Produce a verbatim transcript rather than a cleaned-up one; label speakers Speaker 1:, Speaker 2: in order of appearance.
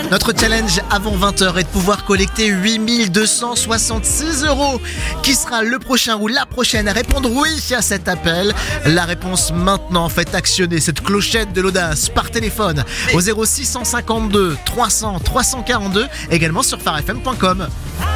Speaker 1: Notre challenge avant vingt heures est de pouvoir collecter huit mille deux cent soixante-six euros. Qui sera le prochain ou la prochaine à répondre oui à cet appel? La réponse maintenant. Faites actionner cette clochette de l'audace par téléphone au zéro six cent cinquante-deux trois cents trois cent quarante-deux, également sur phare f m point com.